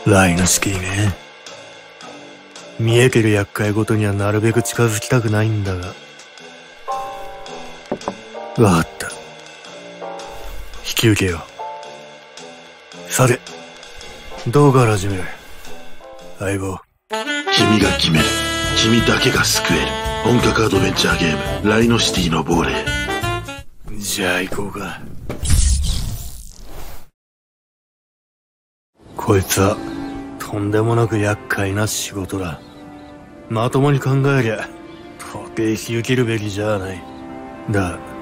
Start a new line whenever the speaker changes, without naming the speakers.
ライノシティね。見えてる厄介ごとにはなるべく近づきたくないんだが。わかった。引き受けよう。さて、どうから始める？相棒。
君が決める。君だけが救える。本格アドベンチャーゲーム、ライノシティの亡霊。
じゃあ行こうか。こいつはとんでもなく厄介な仕事だ。まともに考えりゃ到底引き受けるべきじゃない。だ